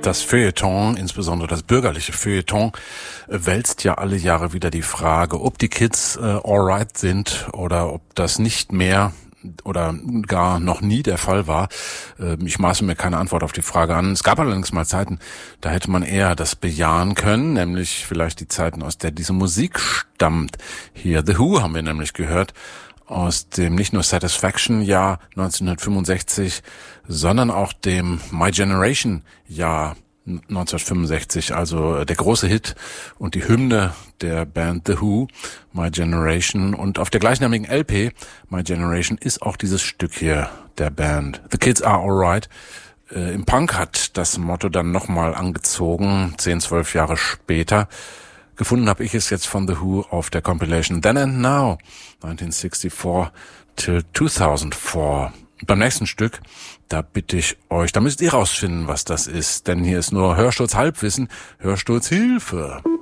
Das Feuilleton, insbesondere das bürgerliche Feuilleton, wälzt ja alle Jahre wieder die Frage, ob die Kids alright sind oder ob das nicht mehr oder gar noch nie der Fall war. Ich maße mir keine Antwort auf die Frage an. Es gab allerdings mal Zeiten, da hätte man eher das bejahen können, nämlich vielleicht die Zeiten, aus der diese Musik stammt. Hier The Who haben wir nämlich gehört, aus dem nicht nur Satisfaction-Jahr 1965, sondern auch dem My Generation-Jahr 1965, also der große Hit und die Hymne der Band The Who, My Generation. Und auf der gleichnamigen LP, My Generation, ist auch dieses Stück hier der Band. The Kids Are Alright. Im Punk hat das Motto dann nochmal angezogen, 10, 12 Jahre später. Gefunden habe ich es jetzt von The Who auf der Compilation Then and Now, 1964 till 2004. Beim nächsten Stück, da bitte ich euch, da müsst ihr rausfinden, was das ist, denn hier ist nur Hörsturz Halbwissen, Hörsturz Hilfe.